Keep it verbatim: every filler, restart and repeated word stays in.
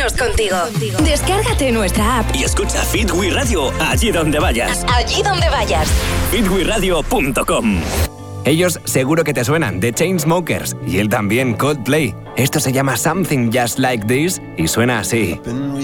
menos contigo. Descárgate nuestra app y escucha Fit We Radio allí donde vayas. Allí donde vayas. fit we radio punto com. Ellos seguro que te suenan, The Chainsmokers, y él también, Coldplay. Esto se llama Something Just Like This y suena así.